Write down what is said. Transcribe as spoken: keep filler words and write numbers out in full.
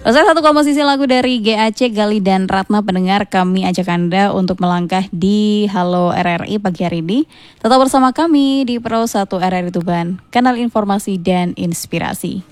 Usai satu komposisi lagu dari G A C, Gali dan Ratna, pendengar, kami ajak Anda untuk melangkah di Halo R R I pagi hari ini. Tetap bersama kami di Pro satu R R I Tuban, kanal informasi dan inspirasi.